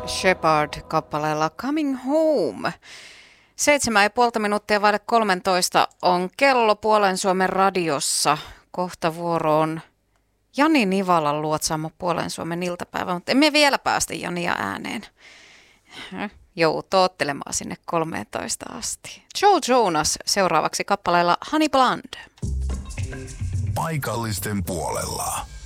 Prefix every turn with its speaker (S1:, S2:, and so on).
S1: Shepard-kappaleella Coming Home. 7,5 minuuttia vaille 13 on kello Puolen Suomen radiossa. Kohta vuoro on Jani Nivalan luotsaama Puolen Suomen iltapäivä, mutta emme vielä päästä Jania ääneen. Jou toottelemaan sinne 13 asti. Joe Jonas seuraavaksi kappaleella Honey Blonde.
S2: Paikallisten puolella.